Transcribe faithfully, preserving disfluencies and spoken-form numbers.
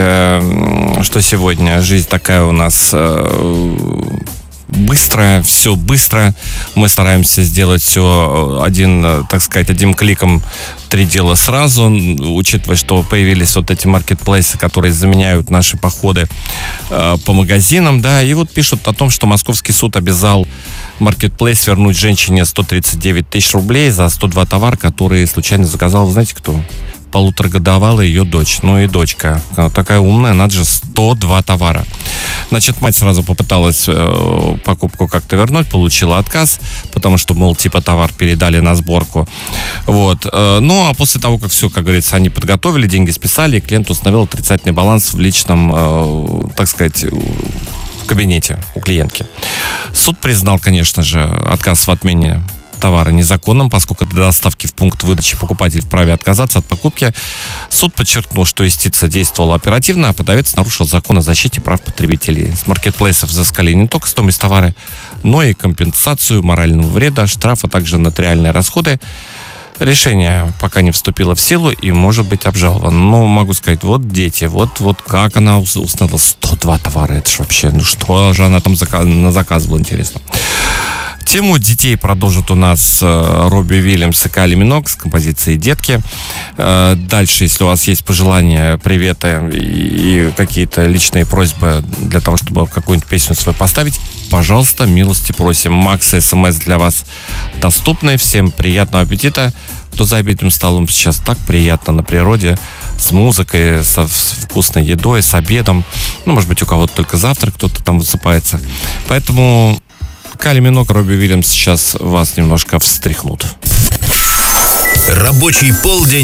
что сегодня жизнь такая у нас быстрая, все быстро. Мы стараемся сделать все один, так сказать, одним кликом три дела сразу, учитывая, что появились вот эти маркетплейсы, которые заменяют наши походы э, по магазинам, да, и вот пишут о том, что Московский суд обязал маркетплейс вернуть женщине сто тридцать девять тысяч рублей за сто два товара, которые случайно заказал, знаете кто? Полуторагодовалая ее дочь. Ну и дочка. Она такая умная, надо же сто два товара. Значит, мать сразу попыталась э, покупку как-то вернуть, получила отказ, потому что, мол, типа товар передали на сборку. Вот. Э, ну, а после того, как все, как говорится, они подготовили, деньги списали, клиент установил отрицательный баланс в личном, э, так сказать, в кабинете у клиентки. Суд признал, конечно же, отказ в отмене товара незаконным, поскольку до доставки в пункт выдачи покупатель вправе отказаться от покупки. Суд подчеркнул, что юстиция действовала оперативно, а продавец нарушил закон о защите прав потребителей. С маркетплейсов взыскали не только стоимость товара, но и компенсацию морального вреда, штраф, а также нотариальные расходы. Решение пока не вступило в силу и может быть обжаловано. Но могу сказать, вот дети, вот, вот как она узнала сто два товара, это же вообще, ну что же она там заказ, на заказ было, интересно. Тему детей продолжит у нас э, Робби Уильямс и Кайли Миноуг с композицией «Детки». Э, дальше, если у вас есть пожелания, приветы и, и какие-то личные просьбы для того, чтобы какую-нибудь песню свою поставить, пожалуйста, милости просим. Макс и СМС для вас доступны. Всем приятного аппетита. Кто за обеденным столом сейчас так приятно на природе, с музыкой, со вкусной едой, с обедом. Ну, может быть, у кого-то только завтрак, кто-то там высыпается. Поэтому Кайли Миноуг, Робби Уильямс сейчас вас немножко встряхнут. Рабочий полдень.